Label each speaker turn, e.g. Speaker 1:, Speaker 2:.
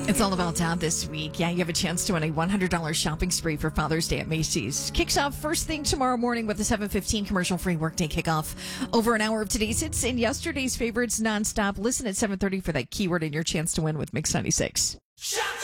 Speaker 1: It's all about that this week. Yeah, you have a chance to win a $100 shopping spree for Father's Day at Macy's. Kicks off first thing tomorrow morning with a 7:15 commercial-free workday kickoff. Over an hour of today's hits and yesterday's favorites nonstop. Listen at 7:30 for that keyword and your chance to win with Mix 96.